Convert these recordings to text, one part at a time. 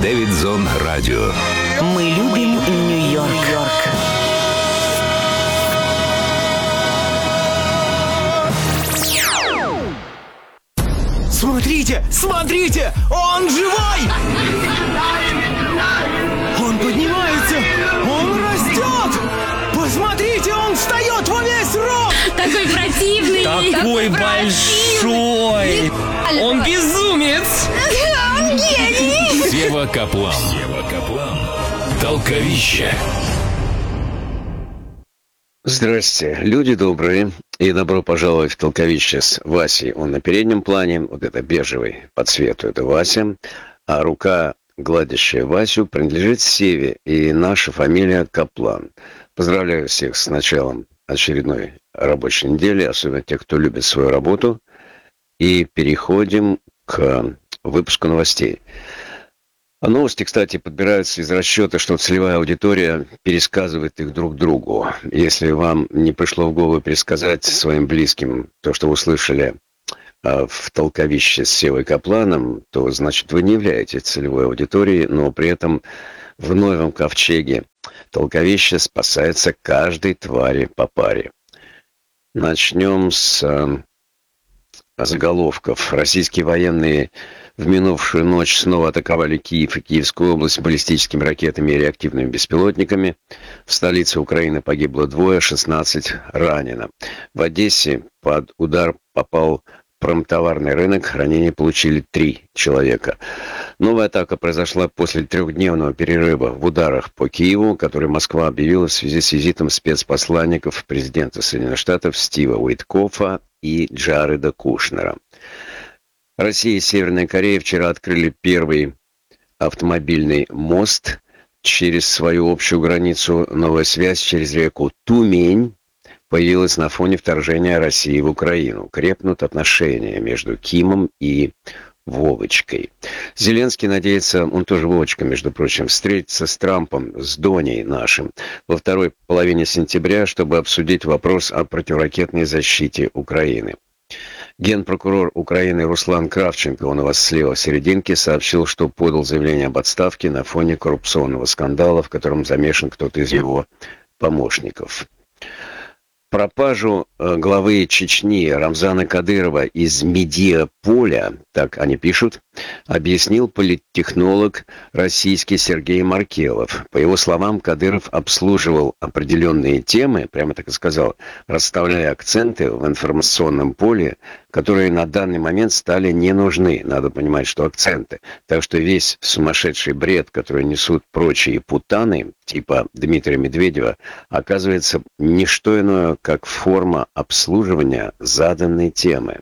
Дэвидзон Радио. Мы любим Нью-Йорк. Смотрите, смотрите, он живой! Он поднимается, он растет! Посмотрите, он встает во весь рост! Такой противный! Такой большой! Он безумец! Он гений! Сева Каплан. Толковище. Здрасте, люди добрые, и добро пожаловать в Толковище с Васей. Он на переднем плане, вот это бежевый по цвету, это Вася, а рука, гладящая Васю, принадлежит Севе, и наша фамилия Каплан. Поздравляю всех с началом очередной рабочей недели, особенно тех, кто любит свою работу, и переходим к выпуску новостей. А новости, кстати, подбираются из расчета, что целевая аудитория пересказывает их друг другу. Если вам не пришло в голову пересказать своим близким то, что вы услышали в Толковище с Севой Капланом, то, значит, вы не являетесь целевой аудиторией, но при этом в новом ковчеге Толковище спасается каждой твари по паре. Начнем с заголовков. Российские военные в минувшую ночь снова атаковали Киев и Киевскую область баллистическими ракетами и реактивными беспилотниками. В столице Украины погибло 2, 16 ранено. В Одессе под удар попал промтоварный рынок, ранения получили 3 человека. Новая атака произошла после 3-дневного перерыва в ударах по Киеву, который Москва объявила в связи с визитом спецпосланников президента Соединенных Штатов Стива Уиткофа и Джареда Кушнера. Россия и Северная Корея вчера открыли первый автомобильный мост через свою общую границу. Новая связь через реку Тумень появилась на фоне вторжения России в Украину. Крепнут отношения между Кимом и Вовочкой. Зеленский надеется, он тоже Вовочка, между прочим, встретиться с Трампом, с Доней нашим, во второй половине сентября, чтобы обсудить вопрос о противоракетной защите Украины. Генпрокурор Украины Руслан Кравченко, он у вас слева в серединке, сообщил, что подал заявление об отставке на фоне коррупционного скандала, в котором замешан кто-то из его помощников. Пропажу главы Чечни Рамзана Кадырова из Медиаполя, так они пишут, объяснил политтехнолог российский Сергей Маркелов. По его словам, Кадыров обслуживал определенные темы, прямо так и сказал, расставляя акценты в информационном поле, которые на данный момент стали не нужны. Надо понимать, что акценты. Так что весь сумасшедший бред, который несут прочие путаны, типа Дмитрия Медведева, оказывается не что иное, как форма обслуживания заданной темы.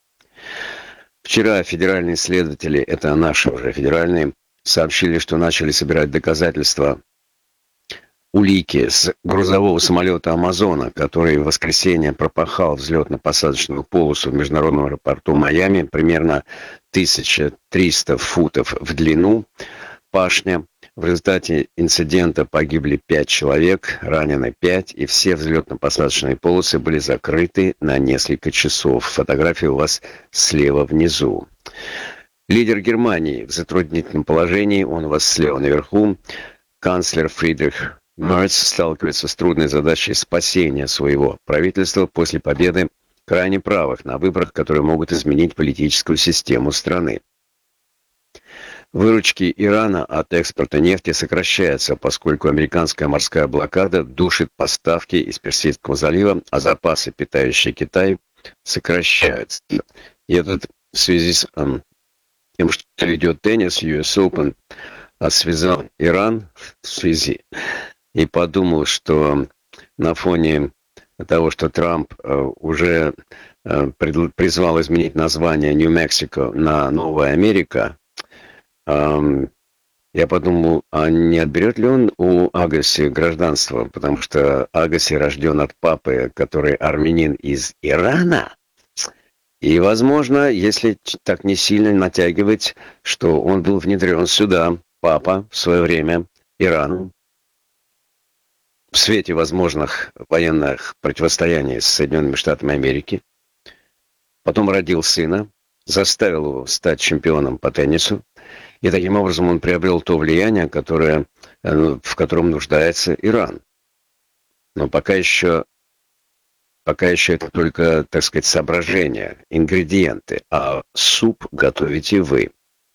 Вчера федеральные следователи, это наши уже федеральные, сообщили, что начали собирать доказательства, улики с грузового самолета «Амазона», который в воскресенье пропахал взлетно-посадочную полосу в международном аэропорту Майами, примерно 1300 футов в длину, пашня. В результате инцидента погибли 5 человек, ранены 5, и все взлетно-посадочные полосы были закрыты на несколько часов. Фотография у вас слева внизу. Лидер Германии в затруднительном положении, он у вас слева наверху. Канцлер Фридрих Мерц сталкивается с трудной задачей спасения своего правительства после победы крайне правых на выборах, которые могут изменить политическую систему страны. Выручки Ирана от экспорта нефти сокращаются, поскольку американская морская блокада душит поставки из Персидского залива, а запасы, питающие Китай, сокращаются. И этот в связи с тем, что ведет теннис, US Open, связал Иран в связи и подумал, что на фоне того, что Трамп уже призвал изменить название Нью-Мексико на Новая Америка, я подумал, а не отберет ли он у Агаси гражданство, потому что Агаси рожден от папы, который армянин из Ирана. И, возможно, если так не сильно натягивать, что он был внедрен сюда, папа, в свое время, Ирану, в свете возможных военных противостояний с Соединенными Штатами Америки, потом родил сына, заставил его стать чемпионом по теннису, И таким образом он приобрел то влияние, в котором нуждается Иран. Но пока еще это только, так сказать, соображения, ингредиенты, а суп готовите вы.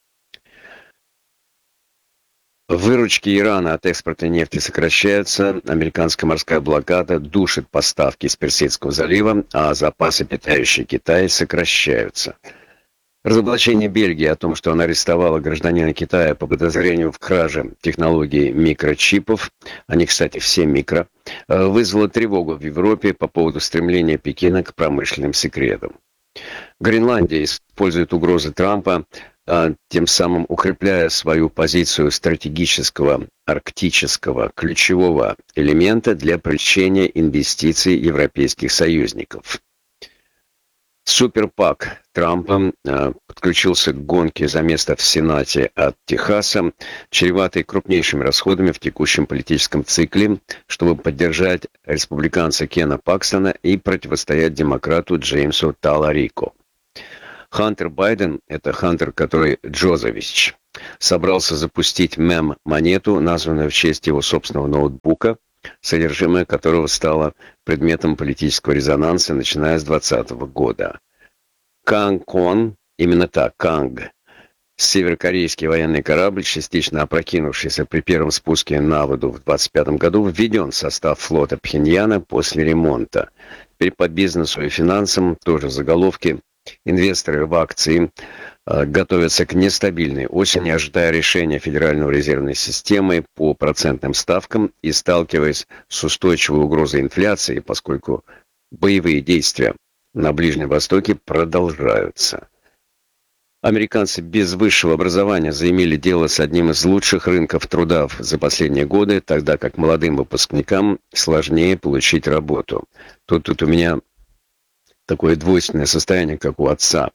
Выручки Ирана от экспорта нефти сокращаются, американская морская блокада душит поставки из Персидского залива, а запасы, питающие Китай, сокращаются. Разоблачение Бельгии о том, что она арестовала гражданина Китая по подозрению в краже технологий микрочипов, они, кстати, все микро, вызвало тревогу в Европе по поводу стремления Пекина к промышленным секретам. Гренландия использует угрозы Трампа, тем самым укрепляя свою позицию стратегического арктического ключевого элемента для привлечения инвестиций европейских союзников. Суперпак Трампа подключился к гонке за место в Сенате от Техаса, чреватой крупнейшими расходами в текущем политическом цикле, чтобы поддержать республиканца Кена Пакстона и противостоять демократу Джеймсу Таларико. Хантер Байден, это Хантер, который Джозович, собрался запустить мем-монету, названную в честь его собственного ноутбука, содержимое которого стало предметом политического резонанса, начиная с 2020 года. Кангкон, именно так, Канг, северокорейский военный корабль, частично опрокинувшийся при первом спуске на воду в 2025 году, введен в состав флота Пхеньяна после ремонта. Теперь по бизнесу и финансам тоже заголовки. Инвесторы в акции готовятся к нестабильной осени, ожидая решения Федеральной резервной системы по процентным ставкам и сталкиваясь с устойчивой угрозой инфляции, поскольку боевые действия на Ближнем Востоке продолжаются. Американцы без высшего образования заимели дело с одним из лучших рынков труда за последние годы, тогда как молодым выпускникам сложнее получить работу. Тут у меня такое двойственное состояние, как у отца.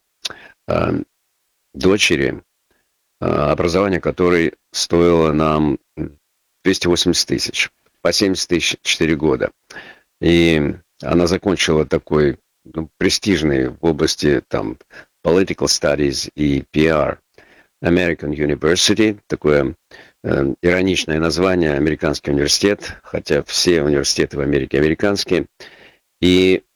Дочери, образование которой стоило нам 280 тысяч, по 70 тысяч 4 года. И она закончила такой престижный в области там Political Studies и PR American University, такое ироничное название, американский университет, хотя все университеты в Америке американские. И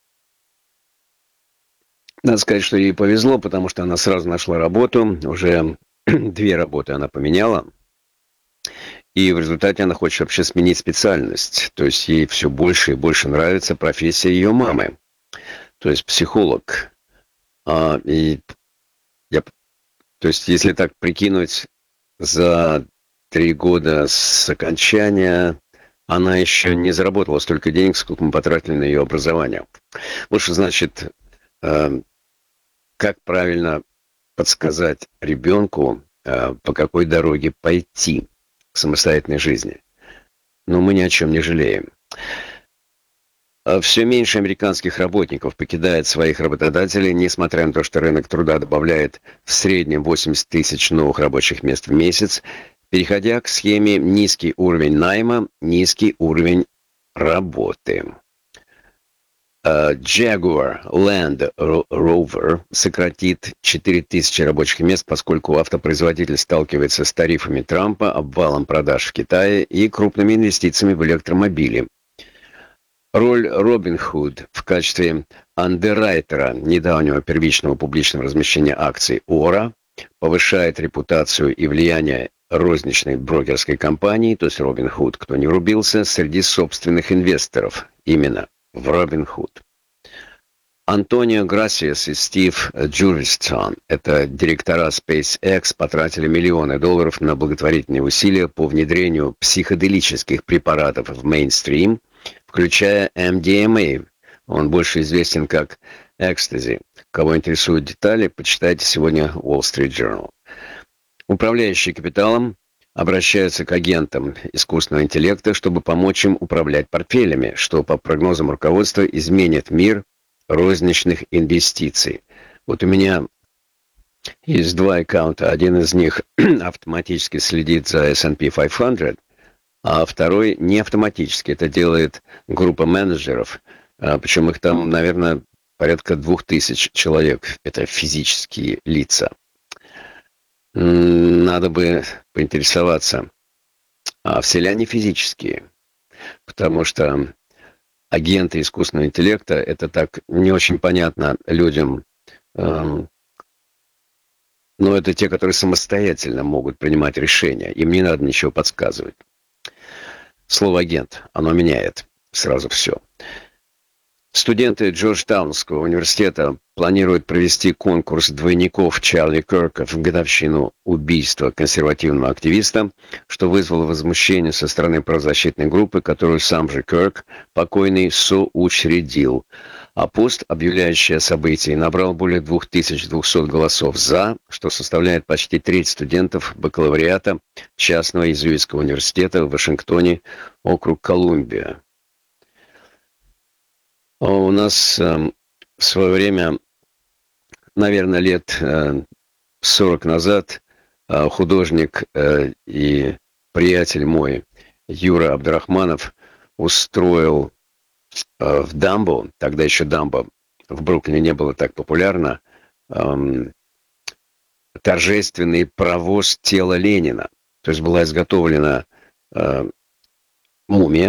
надо сказать, что ей повезло, потому что она сразу нашла работу, уже 2 работы она поменяла, и в результате она хочет вообще сменить специальность, то есть ей все больше и больше нравится профессия ее мамы, то есть психолог. То есть если так прикинуть, за 3 года с окончания она еще не заработала столько денег, сколько мы потратили на ее образование. Вот что значит... Как правильно подсказать ребенку, по какой дороге пойти к самостоятельной жизни? Но мы ни о чем не жалеем. Все меньше американских работников покидает своих работодателей, несмотря на то, что рынок труда добавляет в среднем 80 тысяч новых рабочих мест в месяц, переходя к схеме низкий уровень найма, низкий уровень работы. Jaguar Land Rover сократит 4000 рабочих мест, поскольку автопроизводитель сталкивается с тарифами Трампа, обвалом продаж в Китае и крупными инвестициями в электромобили. Роль Robinhood в качестве андеррайтера недавнего первичного публичного размещения акций Ора повышает репутацию и влияние розничной брокерской компании, то есть Robinhood, кто не врубился, среди собственных инвесторов, именно в Robinhood. Антонио Грасиас и Стив Джурвистон, это директора SpaceX, потратили миллионы долларов на благотворительные усилия по внедрению психоделических препаратов в мейнстрим, включая MDMA. Он больше известен как Ecstasy. Кого интересуют детали, почитайте сегодня Wall Street Journal. Управляющие капиталом обращаются к агентам искусственного интеллекта, чтобы помочь им управлять портфелями, что, по прогнозам руководства, изменит мир розничных инвестиций. Вот у меня есть 2 аккаунта. Один из них автоматически следит за S&P 500, а второй не автоматически. Это делает группа менеджеров. Причем их там, наверное, порядка 2000 человек. Это физические лица. Надо бы поинтересоваться, а все ли они физические? Потому что агенты искусственного интеллекта — это так не очень понятно людям. Но это те, которые самостоятельно могут принимать решения. Им не надо ничего подсказывать. Слово «агент», оно меняет сразу все. Студенты Джорджтаунского университета планируют провести конкурс двойников Чарли Кирка в годовщину убийства консервативного активиста, что вызвало возмущение со стороны правозащитной группы, которую сам же Кирк, покойный, соучредил. А пост, объявляющий о событии, набрал более 2200 голосов «за», что составляет почти треть студентов бакалавриата частного иезуитского университета в Вашингтоне, округ Колумбия. У нас в свое время, наверное, лет 40 назад художник и приятель мой Юра Абдрахманов устроил в Дамбо, тогда еще Дамбо в Бруклине не было так популярно, торжественный провоз тела Ленина. То есть была изготовлена мумия,